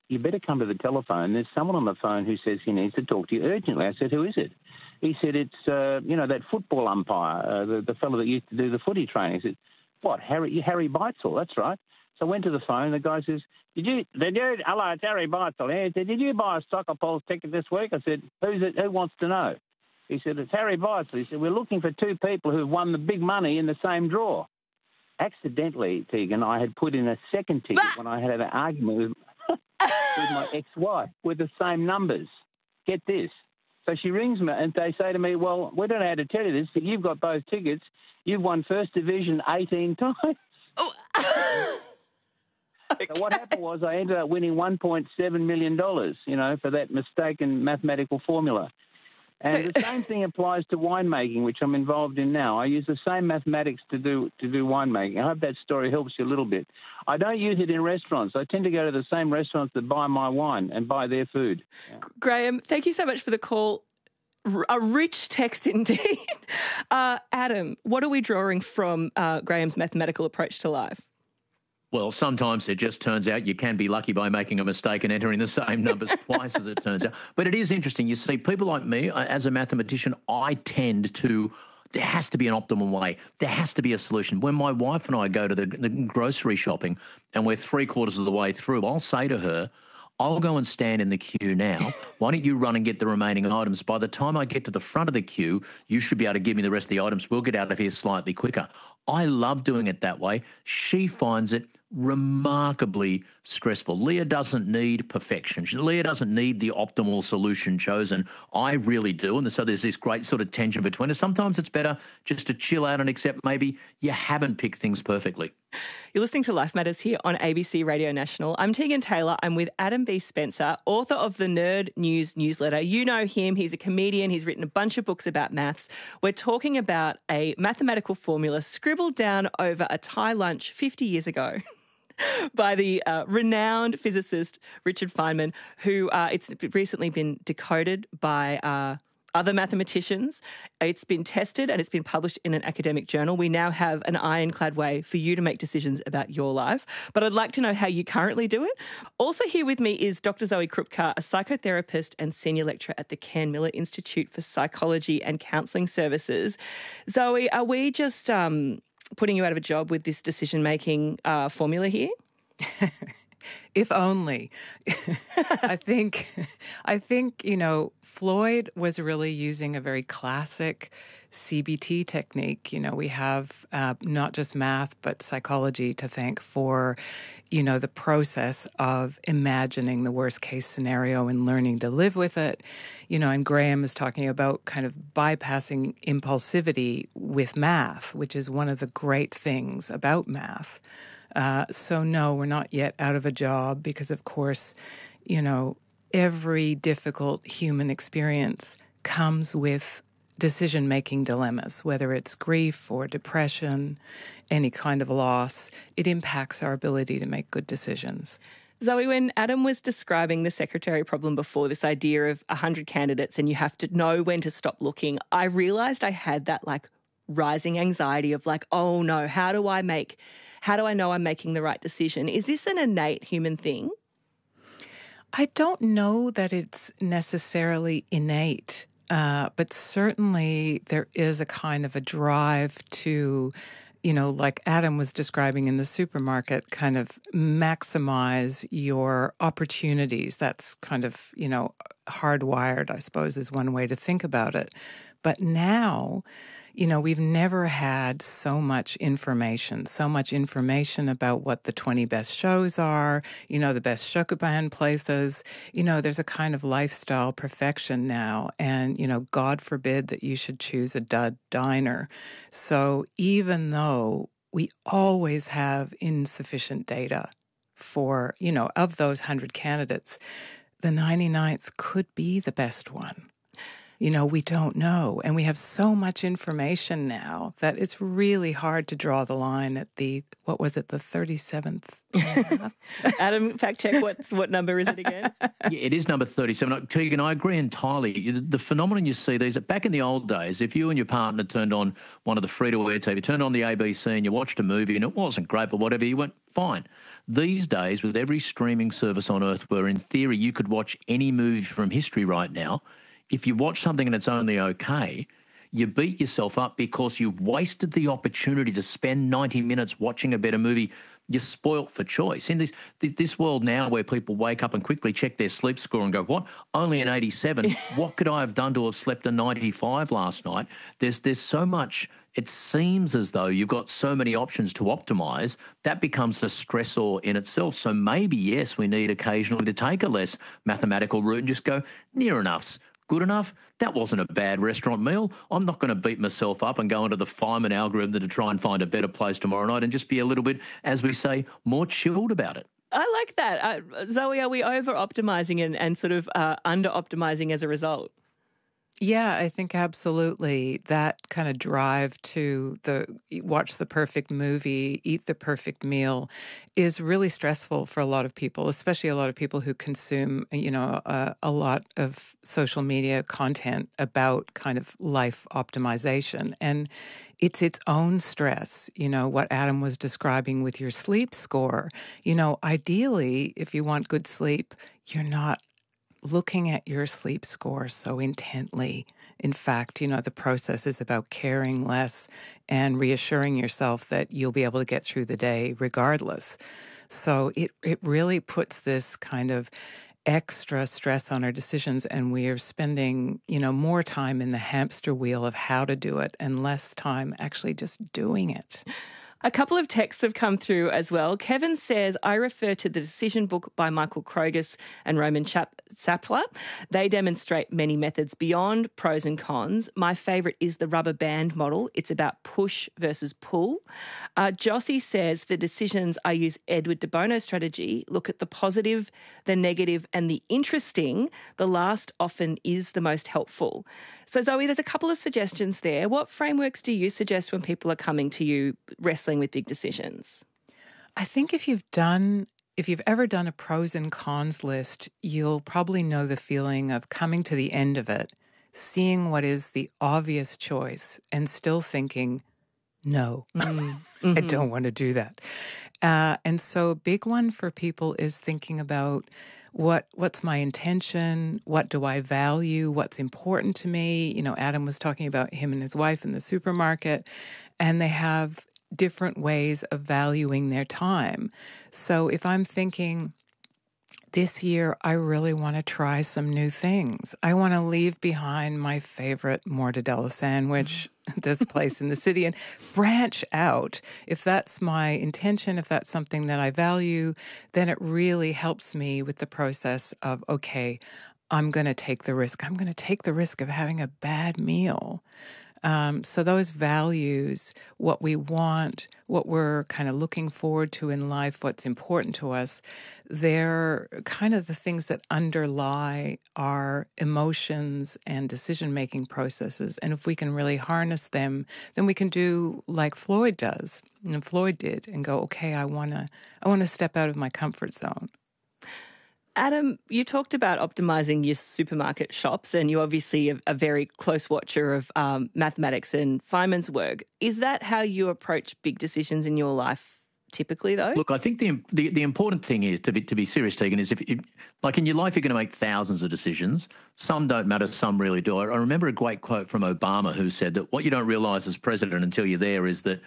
you better come to the telephone. There's someone on the phone who says he needs to talk to you urgently. I said, who is it? He said, it's, that football umpire, the fellow that used to do the footy training. He said, what, Harry Beitzel? That's right. So I went to the phone. The guy says, hello, it's Harry Beitzel. He said, did you buy a soccer polls ticket this week? I said, who's it? Who wants to know? He said, it's Harry Beitzel. He said, we're looking for two people who've won the big money in the same draw. Accidentally, Tegan, I had put in a second ticket when I had an argument with my ex-wife with the same numbers. Get this. So she rings me and they say to me, well, we don't know how to tell you this, but you've got both tickets. You've won First Division 18 times. Oh. So what happened was I ended up winning $1.7 million, for that mistaken mathematical formula. And the same thing applies to winemaking, which I'm involved in now. I use the same mathematics to do winemaking. I hope that story helps you a little bit. I don't use it in restaurants. I tend to go to the same restaurants that buy my wine and buy their food. Yeah. Graham, thank you so much for the call. A rich text indeed. Adam, what are we drawing from Graham's mathematical approach to life? Well, sometimes it just turns out you can be lucky by making a mistake and entering the same numbers twice as it turns out. But it is interesting. You see, people like me, as a mathematician, I tend to, there has to be an optimal way. There has to be a solution. When my wife and I go to the grocery shopping and we're 3/4 of the way through, I'll say to her, I'll go and stand in the queue now. Why don't you run and get the remaining items? By the time I get to the front of the queue, you should be able to give me the rest of the items. We'll get out of here slightly quicker. I love doing it that way. She finds it remarkably stressful. Leah doesn't need perfection. Leah doesn't need the optimal solution chosen. I really do. And so there's this great sort of tension between us. Sometimes it's better just to chill out and accept maybe you haven't picked things perfectly. You're listening to Life Matters here on ABC Radio National. I'm Tegan Taylor. I'm with Adam B. Spencer, author of the Nerd News newsletter. You know him. He's a comedian. He's written a bunch of books about maths. We're talking about a mathematical formula scribbled down over a Thai lunch 50 years ago by the renowned physicist Richard Feynman, who it's recently been decoded by other mathematicians. It's been tested and it's been published in an academic journal. We now have an ironclad way for you to make decisions about your life. But I'd like to know how you currently do it. Also here with me is Dr. Zoe Krupka, a psychotherapist and senior lecturer at the Cairn Miller Institute for Psychology and Counselling Services. Zoe, are we just putting you out of a job with this decision-making formula here? If only. I think, Floyd was really using a very classic CBT technique. We have not just math, but psychology to thank for, the process of imagining the worst case scenario and learning to live with it. And Graham is talking about kind of bypassing impulsivity with math, which is one of the great things about math. So no, we're not yet out of a job because, of course, every difficult human experience comes with decision-making dilemmas, whether it's grief or depression, any kind of loss. It impacts our ability to make good decisions. Zoe, when Adam was describing the secretary problem before, this idea of 100 candidates and you have to know when to stop looking, I realised I had that rising anxiety of oh no, how do I know I'm making the right decision? Is this an innate human thing? I don't know that it's necessarily innate, but certainly there is a kind of a drive to, like Adam was describing in the supermarket, kind of maximize your opportunities. That's kind of, hardwired, I suppose, is one way to think about it. But now, we've never had so much information about what the 20 best shows are, the best Shokuban places. There's a kind of lifestyle perfection now. And, God forbid that you should choose a dud diner. So even though we always have insufficient data for, of those 100 candidates, the 99th could be the best one. We don't know. And we have so much information now that it's really hard to draw the line at the 37th? Adam, fact check, what number is it again? Yeah, it is number 37. Tegan, I agree entirely. The phenomenon you see these, back in the old days, if you and your partner turned on one of the free-to-air TV, turned on the ABC and you watched a movie and it wasn't great, but whatever, you went, fine. These days, with every streaming service on earth where in theory you could watch any movie from history right now, if you watch something and it's only okay, you beat yourself up because you've wasted the opportunity to spend 90 minutes watching a better movie. You're spoilt for choice. In this world now where people wake up and quickly check their sleep score and go, what? Only an 87? What could I have done to have slept a 95 last night? There's so much. It seems as though you've got so many options to optimise. That becomes a stressor in itself. So maybe, yes, we need occasionally to take a less mathematical route and just go, near enough's good enough. That wasn't a bad restaurant meal. I'm not going to beat myself up and go into the Feynman algorithm to try and find a better place tomorrow night, and just be a little bit, as we say, more chilled about it. I like that. Zoe, are we over-optimising and sort of under-optimising as a result? Yeah, I think absolutely. That kind of drive to watch the perfect movie, eat the perfect meal is really stressful for a lot of people, especially a lot of people who consume, a lot of social media content about kind of life optimization. And it's its own stress, what Adam was describing with your sleep score. Ideally, if you want good sleep, you're not looking at your sleep score so intently. In fact, the process is about caring less and reassuring yourself that you'll be able to get through the day regardless. So it really puts this kind of extra stress on our decisions, and we are spending, more time in the hamster wheel of how to do it and less time actually just doing it. A couple of texts have come through as well. Kevin says, I refer to the Decision book by Michael Krogus and Roman Sapler. They demonstrate many methods beyond pros and cons. My favourite is the rubber band model. It's about push versus pull. Jossie says, for decisions, I use Edward de Bono's strategy. Look at the positive, the negative and the interesting. The last often is the most helpful. So, Zoe, there's a couple of suggestions there. What frameworks do you suggest when people are coming to you wrestling with big decisions? I think if you've ever done a pros and cons list, you'll probably know the feeling of coming to the end of it, seeing what is the obvious choice and still thinking, no, I don't want to do that. And so a big one for people is thinking about what's my intention? What do I value? What's important to me? Adam was talking about him and his wife in the supermarket, and they have different ways of valuing their time. So if I'm thinking, this year, I really want to try some new things. I want to leave behind my favorite mortadella sandwich, this place in the city, and branch out. If that's my intention, if that's something that I value, then it really helps me with the process of, okay, I'm going to take the risk. I'm going to take the risk of having a bad meal. So those values, what we want, what we're kind of looking forward to in life, what's important to us, they're kind of the things that underlie our emotions and decision-making processes. And if we can really harness them, then we can do like Floyd does, and Floyd did, and go, okay, I want to step out of my comfort zone. Adam, you talked about optimising your supermarket shops, and you're obviously a very close watcher of mathematics and Feynman's work. Is that how you approach big decisions in your life typically, though? Look, I think the important thing here, to be serious, Tegan, is if like in your life you're going to make thousands of decisions. Some don't matter, some really do. I remember a great quote from Obama who said that what you don't realise as president until you're there is that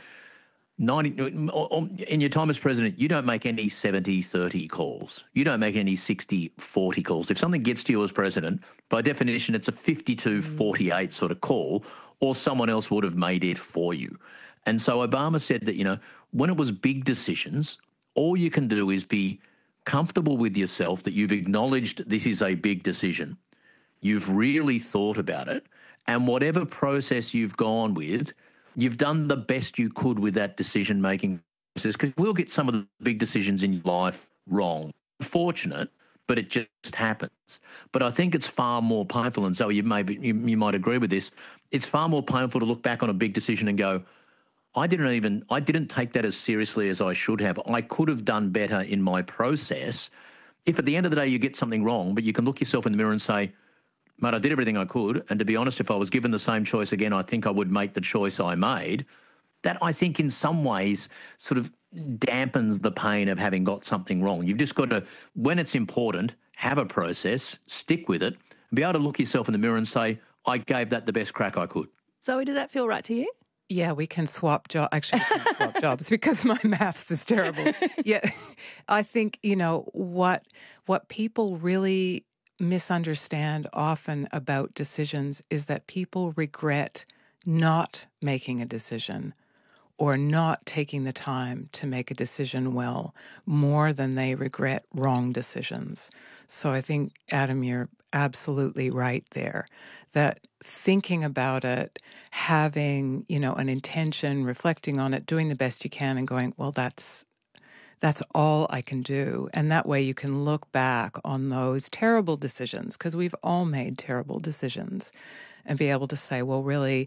in your time as president, you don't make any 70-30 calls. You don't make any 60-40 calls. If something gets to you as president, by definition, it's a 52-48 sort of call, or someone else would have made it for you. And so Obama said that, when it was big decisions, all you can do is be comfortable with yourself that you've acknowledged this is a big decision. You've really thought about it, and whatever process you've gone with, you've done the best you could with that decision-making process, because we'll get some of the big decisions in your life wrong. Unfortunate, but it just happens. But I think it's far more painful, and so you might agree with this, it's far more painful to look back on a big decision and go, I didn't take that as seriously as I should have. I could have done better in my process. If at the end of the day you get something wrong, but you can look yourself in the mirror and say, mate, I did everything I could, and to be honest, if I was given the same choice again, I think I would make the choice I made. that I think in some ways sort of dampens the pain of having got something wrong. You've just got to, when it's important, have a process, stick with it, and be able to look yourself in the mirror and say, I gave that the best crack I could. Zoe, does that feel right to you? Yeah, we can swap jobs. Actually, we can't swap jobs because my maths is terrible. Yeah, I think, what people really misunderstand often about decisions is that people regret not making a decision or not taking the time to make a decision well more than they regret wrong decisions. So I think, Adam, you're absolutely right there, that thinking about it, having, an intention, reflecting on it, doing the best you can and going, well, that's all I can do. And that way you can look back on those terrible decisions, because we've all made terrible decisions, and be able to say, well, really,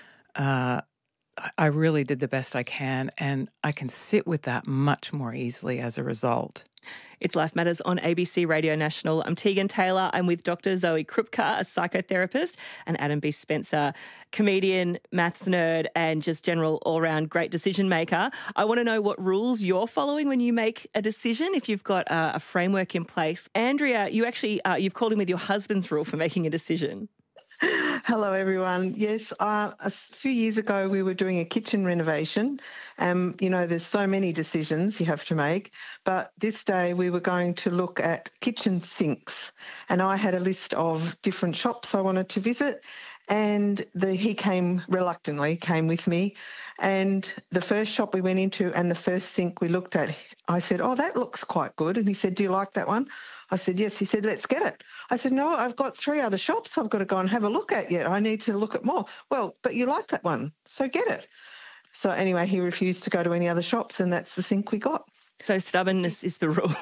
I really did the best I can, and I can sit with that much more easily as a result. It's Life Matters on ABC Radio National. I'm Tegan Taylor. I'm with Dr. Zoe Krupka, a psychotherapist, and Adam B. Spencer, comedian, maths nerd, and just general all-round great decision maker. I want to know what rules you're following when you make a decision, if you've got a framework in place. Andrea, you've called in with your husband's rule for making a decision. Hello, everyone. Yes, a few years ago we were doing a kitchen renovation. There's so many decisions you have to make, but this day we were going to look at kitchen sinks, and I had a list of different shops I wanted to visit, and he came with me, and the first shop we went into and the first sink we looked at, I said, oh, that looks quite good, and he said, do you like that one? I said, yes. He said, let's get it. I said, no, I've got 3 other shops I've got to go and have a look at yet. I need to look at more. Well, but you like that one, so get it. So anyway, he refused to go to any other shops, and that's the sink we got. So stubbornness is the rule.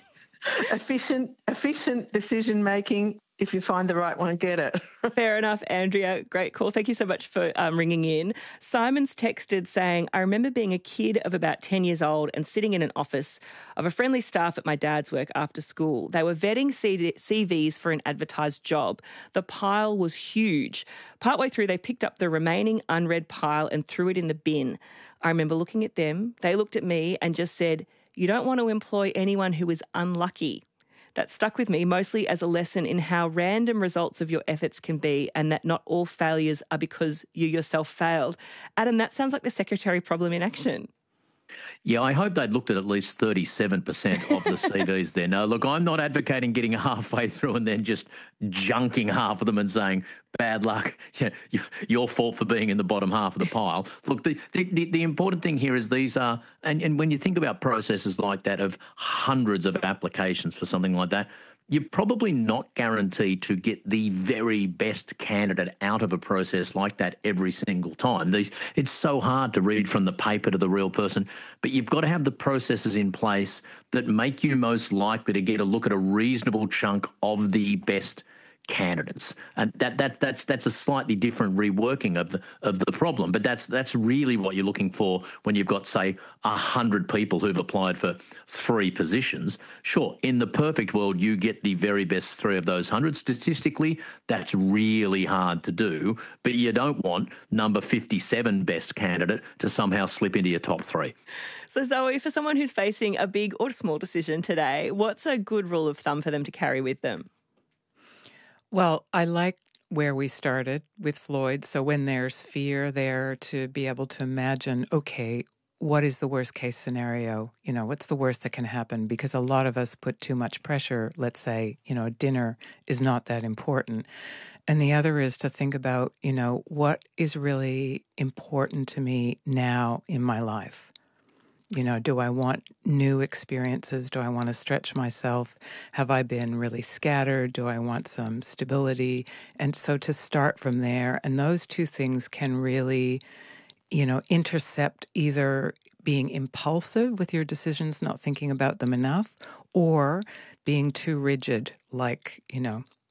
Efficient decision-making. If you find the right one, get it. Fair enough, Andrea. Great call. Thank you so much for ringing in. Simon's texted saying, I remember being a kid of about 10 years old and sitting in an office of a friendly staff at my dad's work after school. They were vetting CVs for an advertised job. The pile was huge. Partway through, they picked up the remaining unread pile and threw it in the bin. I remember looking at them. They looked at me and just said, you don't want to employ anyone who is unlucky. That stuck with me mostly as a lesson in how random results of your efforts can be, and that not all failures are because you yourself failed. Adam, that sounds like the secretary problem in action. Yeah, I hope they'd looked at least 37% of the CVs there. No, look, I'm not advocating getting halfway through and then just junking half of them and saying, bad luck, your fault for being in the bottom half of the pile. Look, the important thing here is these are, and when you think about processes like that of hundreds of applications for something like that, you're probably not guaranteed to get the very best candidate out of a process like that every single time. It's so hard to read from the paper to the real person, but you've got to have the processes in place that make you most likely to get a look at a reasonable chunk of the best candidates, and that's a slightly different reworking of the problem. But that's really what you're looking for when you've got, say, 100 people who've applied for 3 positions. Sure, in the perfect world, you get the very best 3 of those 100. Statistically, that's really hard to do, but you don't want number 57 best candidate to somehow slip into your top 3. So Zoe, for someone who's facing a big or small decision today, what's a good rule of thumb for them to carry with them? Well, I like where we started with Floyd. So when there's fear there, to be able to imagine, okay, what is the worst case scenario? What's the worst that can happen? Because a lot of us put too much pressure. Let's say, dinner is not that important. And the other is to think about, what is really important to me now in my life? Do I want new experiences? Do I want to stretch myself? Have I been really scattered? Do I want some stability? And so to start from there, and those 2 things can really, intercept either being impulsive with your decisions, not thinking about them enough, or being too rigid, like,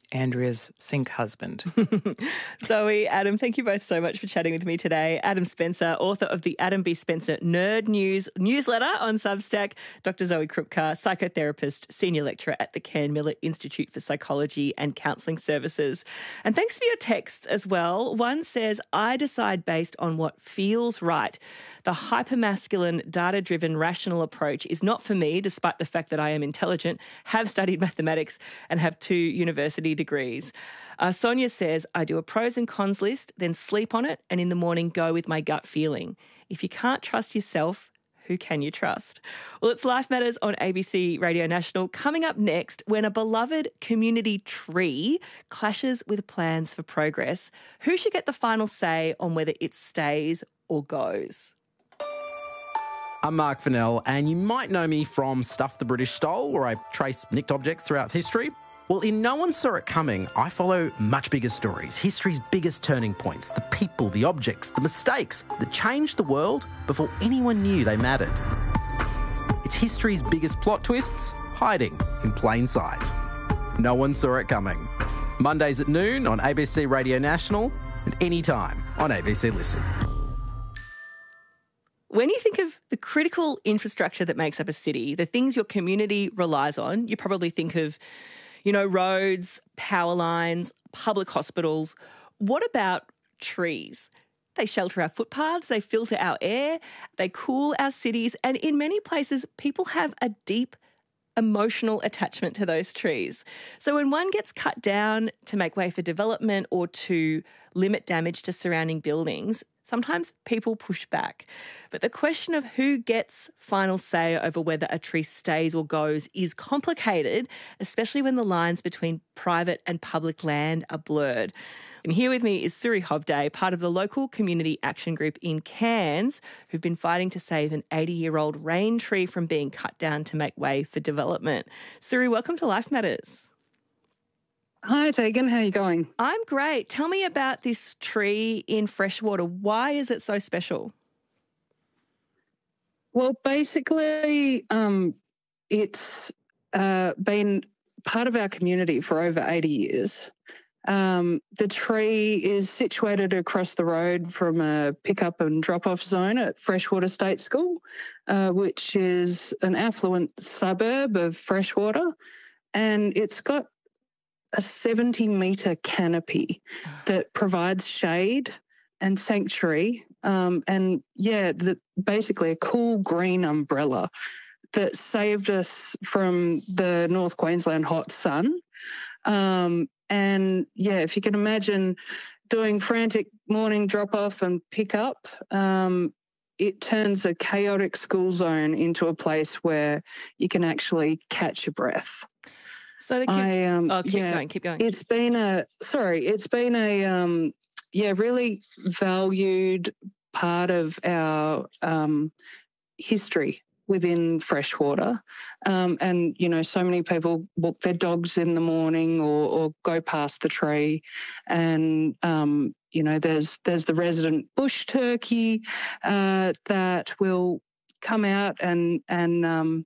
Andrea's sink husband. Zoe, Adam, thank you both so much for chatting with me today. Adam Spencer, author of the Adam B. Spencer Nerd News newsletter on Substack. Dr. Zoe Krupka, psychotherapist, senior lecturer at the Cairn Miller Institute for Psychology and Counselling Services. And thanks for your texts as well. One says, I decide based on what feels right. The hypermasculine, data-driven, rational approach is not for me, despite the fact that I am intelligent, have studied mathematics and have 2 university degrees. Sonia says, I do a pros and cons list, then sleep on it, and in the morning go with my gut feeling. If you can't trust yourself, who can you trust? Well, it's Life Matters on ABC Radio National. Coming up next, when a beloved community tree clashes with plans for progress, who should get the final say on whether it stays or goes? I'm Mark Fennell, and you might know me from Stuff the British Stole, where I trace nicked objects throughout history. Well, in No One Saw It Coming, I follow much bigger stories, history's biggest turning points, the people, the objects, the mistakes that changed the world before anyone knew they mattered. It's history's biggest plot twists, hiding in plain sight. No One Saw It Coming. Mondays at noon on ABC Radio National and anytime on ABC Listen. When you think of the critical infrastructure that makes up a city, the things your community relies on, you probably think of, roads, power lines, public hospitals. What about trees? They shelter our footpaths, they filter our air, they cool our cities, and in many places, people have a deep emotional attachment to those trees. So when one gets cut down to make way for development or to limit damage to surrounding buildings, sometimes people push back. But the question of who gets final say over whether a tree stays or goes is complicated, especially when the lines between private and public land are blurred. And here with me is Suri Hobday, part of the local community action group in Cairns, who've been fighting to save an 80-year-old rain tree from being cut down to make way for development. Suri, welcome to Life Matters. Hi, Tegan. How are you going? I'm great. Tell me about this tree in Freshwater. Why is it so special? Well, basically, it's been part of our community for over 80 years. The tree is situated across the road from a pick-up and drop-off zone at Freshwater State School, which is an affluent suburb of Freshwater, and it's got a 70-metre canopy that provides shade and sanctuary, basically a cool green umbrella that saved us from the North Queensland hot sun. If you can imagine doing frantic morning drop-off and pick-up, it turns a chaotic school zone into a place where you can actually catch your breath. So keep going. It's been a really valued part of our history within Freshwater. So many people walk their dogs in the morning or go past the tree, and there's the resident bush turkey that will come out and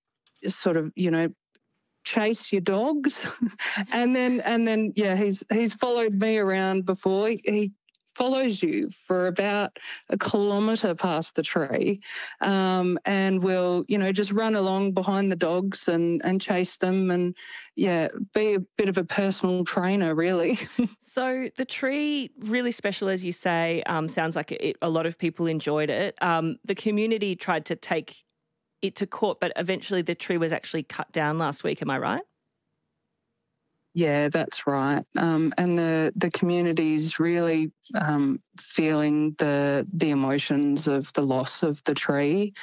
chase your dogs. and then he's followed me around before. He follows you for about a kilometre past the tree, and will just run along behind the dogs and chase them, and be a bit of a personal trainer, really. So the tree, really special, as you say. Sounds like a lot of people enjoyed it. The community tried to take it to court, but eventually the tree was actually cut down last week. Am I right? Yeah, that's right. And the community's really feeling the emotions of the loss of the tree.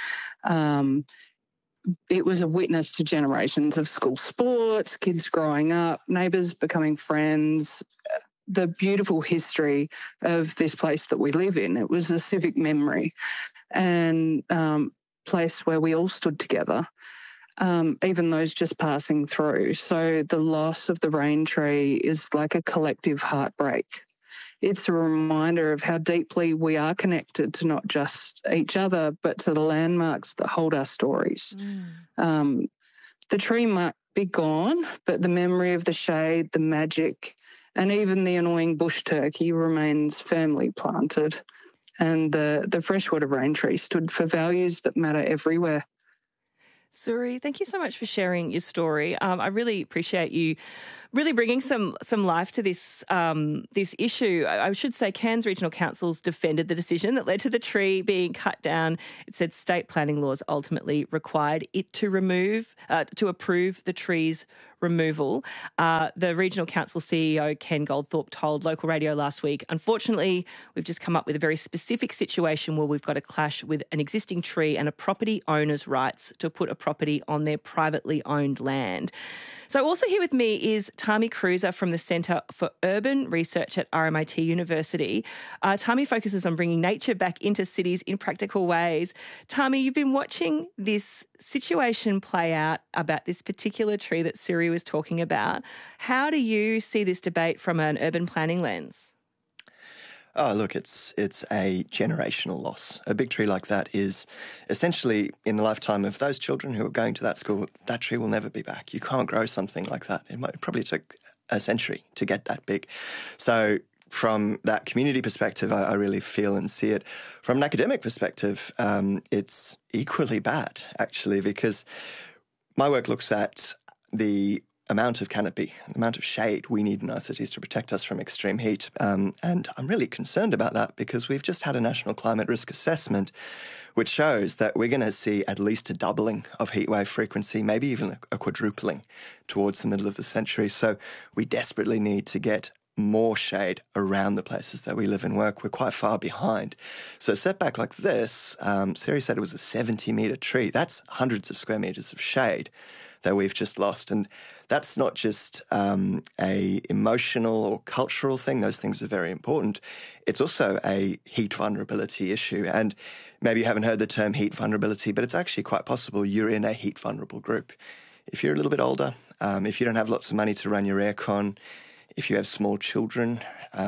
It was a witness to generations of school sports, kids growing up, neighbours becoming friends, the beautiful history of this place that we live in. It was a civic memory and place where we all stood together, even those just passing through. So the loss of the rain tree is like a collective heartbreak. It's a reminder of how deeply we are connected to not just each other, but to the landmarks that hold our stories. The tree be gone, but the memory of the shade, the magic, and even the annoying bush turkey remains firmly planted. And the freshwater rain tree stood for values that matter everywhere. Suri, thank you so much for sharing your story. I really appreciate you really bringing some life to this this issue. I should say Cairns Regional Council's defended the decision that led to the tree being cut down. It said state planning laws ultimately required it to approve the tree's removal. The Regional Council CEO, Ken Goldthorpe, told local radio last week, unfortunately, we've just come up with a very specific situation where we've got a clash with an existing tree and a property owner's rights to put a property on their privately owned land. So also here with me is Tami Cruiser from the Centre for Urban Research at RMIT University. Tami focuses on bringing nature back into cities in practical ways. Tami, you've been watching this situation play out about this particular tree that Suri was talking about. How do you see this debate from an urban planning lens? Oh, look, it's a generational loss. A big tree like that is essentially in the lifetime of those children who are going to that school, that tree will never be back. You can't grow something like that. It probably took a century to get that big. So from that community perspective, I really feel and see it. From an academic perspective, it's equally bad, actually, because my work looks at the amount of canopy, the amount of shade we need in our cities to protect us from extreme heat. And I'm really concerned about that because we've just had a national climate risk assessment which shows that we're going to see at least a doubling of heatwave frequency, maybe even a quadrupling towards the middle of the century. So we desperately need to get more shade around the places that we live and work. We're quite far behind. So a setback like this, Siri said it was a 70-metre tree. That's hundreds of square metres of shade that we've just lost. And that's not just a emotional or cultural thing. Those things are very important. It's also a heat vulnerability issue. And maybe you haven't heard the term heat vulnerability, but it's actually quite possible you're in a heat vulnerable group. If you're a little bit older, if you don't have lots of money to run your aircon, if you have small children,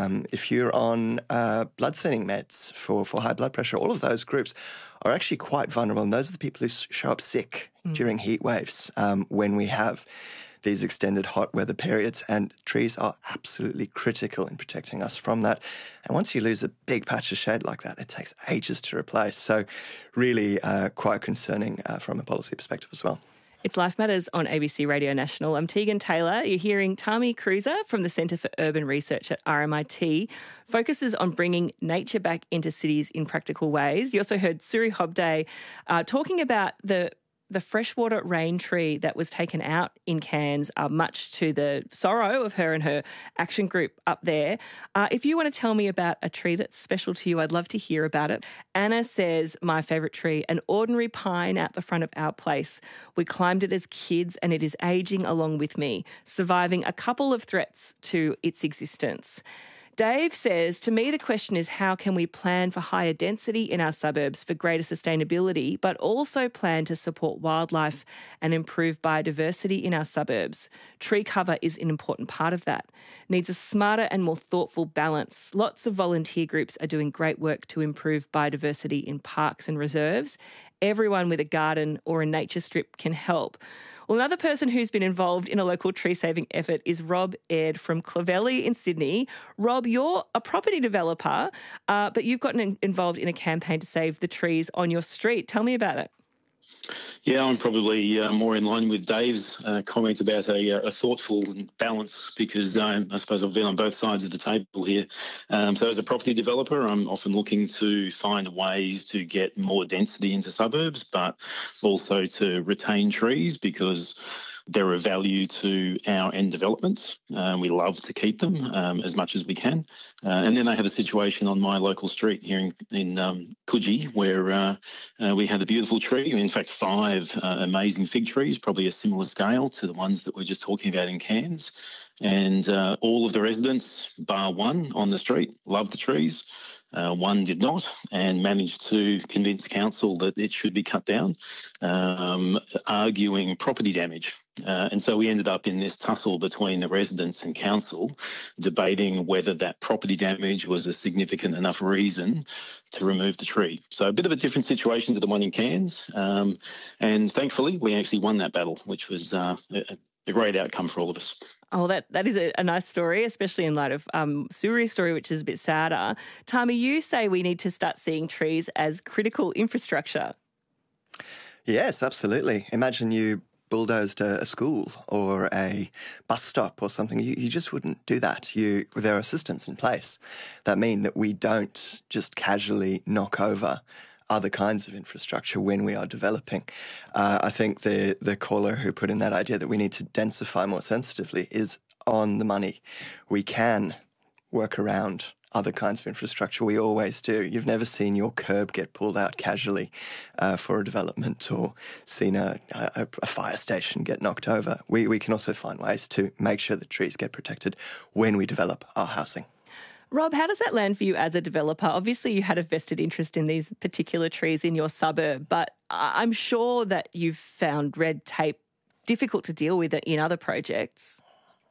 if you're on blood thinning meds for high blood pressure, all of those groups are actually quite vulnerable. And those are the people who show up sick during heat waves when we have these extended hot weather periods. And trees are absolutely critical in protecting us from that. And once you lose a big patch of shade like that, it takes ages to replace. So really quite concerning from a policy perspective as well. It's Life Matters on ABC Radio National. I'm Tegan Taylor. You're hearing Tami Cruiser from the Centre for Urban Research at RMIT, focuses on bringing nature back into cities in practical ways. You also heard Suri Hobday talking about the freshwater rain tree that was taken out in Cairns, much to the sorrow of her and her action group up there. If you want to tell me about a tree that's special to you, I'd love to hear about it. Anna says, my favourite tree, an ordinary pine out the front of our place. We climbed it as kids and it is ageing along with me, surviving a couple of threats to its existence. Dave says, to me, the question is how can we plan for higher density in our suburbs for greater sustainability, but also plan to support wildlife and improve biodiversity in our suburbs? Tree cover is an important part of that. Needs a smarter and more thoughtful balance. Lots of volunteer groups are doing great work to improve biodiversity in parks and reserves. Everyone with a garden or a nature strip can help. Well, another person who's been involved in a local tree-saving effort is Rob Aird from Clovelly in Sydney. Rob, you're a property developer, but you've gotten involved in a campaign to save the trees on your street. Tell me about it. Yeah, I'm probably more in line with Dave's comments about a thoughtful balance because I suppose I've been on both sides of the table here. So as a property developer, I'm often looking to find ways to get more density into suburbs, but also to retain trees because they're of value to our end developments. We love to keep them as much as we can. And then I have a situation on my local street here in Coogee where we had a beautiful tree, in fact 5 amazing fig trees, probably a similar scale to the ones that we're just talking about in Cairns. And all of the residents, bar one on the street, loved the trees. One did not and managed to convince council that it should be cut down, arguing property damage. And so we ended up in this tussle between the residents and council, debating whether that property damage was a significant enough reason to remove the tree. So a bit of a different situation to the one in Cairns. And thankfully, we actually won that battle, which was a great outcome for all of us. Oh, that is a nice story, especially in light of Suri's story, which is a bit sadder. Tami, you say we need to start seeing trees as critical infrastructure. Yes, absolutely. Imagine you bulldozed a school or a bus stop or something. You just wouldn't do that. There are systems in place that mean that we don't just casually knock over other kinds of infrastructure when we are developing. I think the caller who put in that idea that we need to densify more sensitively is on the money. We can work around other kinds of infrastructure. We always do. You've never seen your curb get pulled out casually for a development or seen a fire station get knocked over. We can also find ways to make sure that trees get protected when we develop our housing. Rob, how does that land for you as a developer? Obviously, you had a vested interest in these particular trees in your suburb, but I'm sure that you've found red tape difficult to deal with in other projects.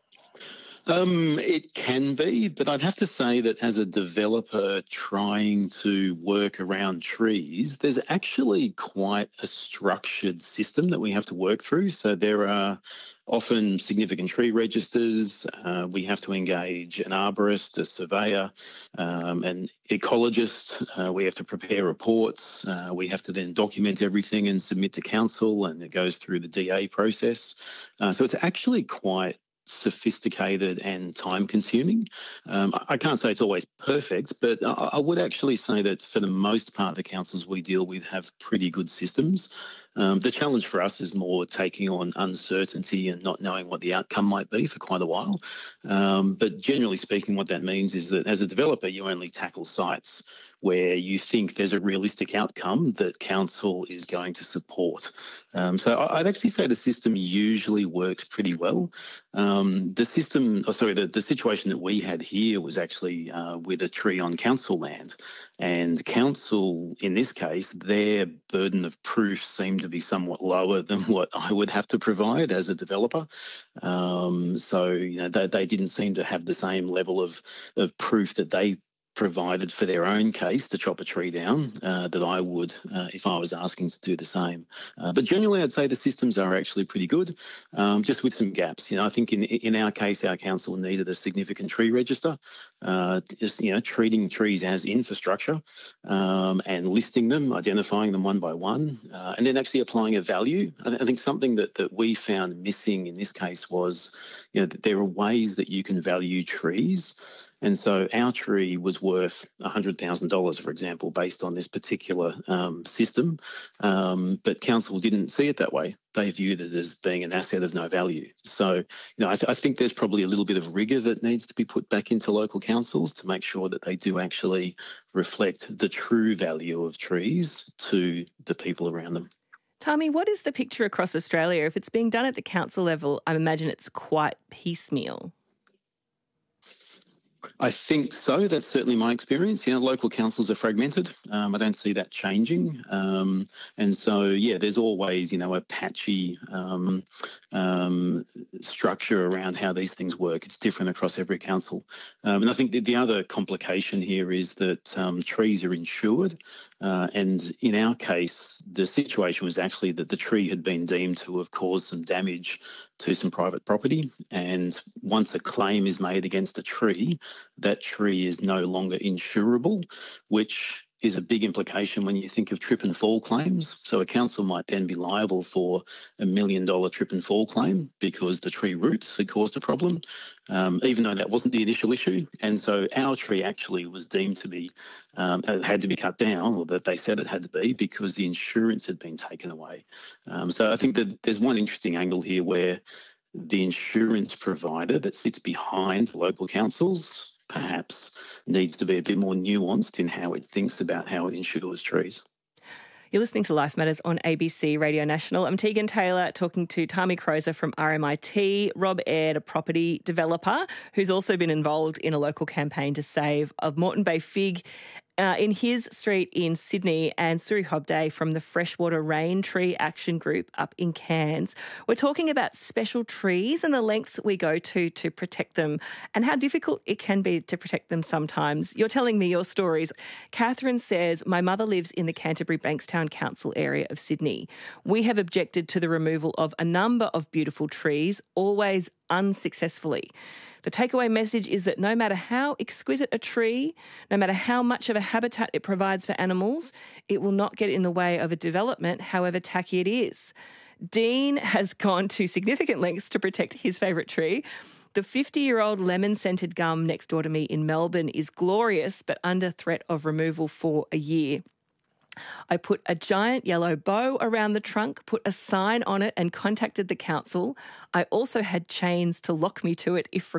It can be, but I'd have to say that as a developer trying to work around trees, there's actually quite a structured system that we have to work through. So there are often significant tree registers. We have to engage an arborist, a surveyor, an ecologist. We have to prepare reports. We have to then document everything and submit to council, and it goes through the DA process. So it's actually quite sophisticated and time consuming. I can't say it's always perfect, but I would actually say that for the most part, the councils we deal with have pretty good systems. The challenge for us is more taking on uncertainty and not knowing what the outcome might be for quite a while. But generally speaking, what that means is that as a developer, you only tackle sites where you think there's a realistic outcome that council is going to support. So I'd actually say the system usually works pretty well. The situation that we had here was actually with a tree on council land, and council, in this case, their burden of proof seemed to be somewhat lower than what I would have to provide as a developer. So they didn't seem to have the same level of proof that they provided for their own case to chop a tree down that I would if I was asking to do the same. But generally, I'd say the systems are actually pretty good, just with some gaps. I think in our case, our council needed a significant tree register, treating trees as infrastructure and listing them, identifying them one by one, and then actually applying a value. I think something that we found missing in this case was, that there are ways that you can value trees. And so our tree was worth $100,000, for example, based on this particular system. But council didn't see it that way. They viewed it as being an asset of no value. So, I think there's probably a little bit of rigour that needs to be put back into local councils to make sure that they do actually reflect the true value of trees to the people around them. Tami, what is the picture across Australia? If it's being done at the council level, I imagine it's quite piecemeal. I think so. That's certainly my experience. Local councils are fragmented. I don't see that changing. And so, there's always, a patchy structure around how these things work. It's different across every council. And I think the other complication here is that trees are insured. And in our case, the situation was actually that the tree had been deemed to have caused some damage to some private property. And once a claim is made against a tree, that tree is no longer insurable, which is a big implication when you think of trip and fall claims. So a council might then be liable for $1 million trip and fall claim because the tree roots had caused a problem, even though that wasn't the initial issue. And so our tree actually was deemed to be, had to be cut down, or that they said it had to be, because the insurance had been taken away. So I think that there's one interesting angle here where the insurance provider that sits behind local councils perhaps needs to be a bit more nuanced in how it thinks about how it insures trees. You're listening to Life Matters on ABC Radio National. I'm Tegan Taylor talking to Tami Crozer from RMIT, Rob Aird, a property developer who's also been involved in a local campaign to save a Moreton Bay fig in his street in Sydney, and Suri Hobday from the Freshwater Rain Tree Action Group up in Cairns. We're talking about special trees and the lengths we go to protect them and how difficult it can be to protect them sometimes. You're telling me your stories. Catherine says, my mother lives in the Canterbury Bankstown Council area of Sydney. We have objected to the removal of a number of beautiful trees, always unsuccessfully. The takeaway message is that no matter how exquisite a tree, no matter how much of a habitat it provides for animals, it will not get in the way of a development, however tacky it is. Dean has gone to significant lengths to protect his favourite tree. The 50-year-old lemon-scented gum next door to me in Melbourne is glorious, but under threat of removal for a year. I put a giant yellow bow around the trunk, put a sign on it and contacted the council. I also had chains to lock me to it if